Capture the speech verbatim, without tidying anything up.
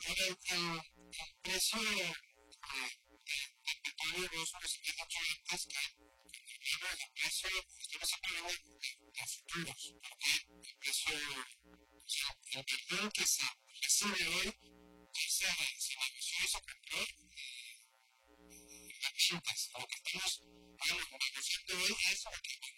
el, el, el precio eh, del petróleo no es un recibimiento antes que el libro del precio, estamos hablando de, de futuros, porque el precio, o sea, el petróleo que se recibe hoy, se, se negoció y se compró en ventas. Lo que estamos bueno, negociando hoy es lo que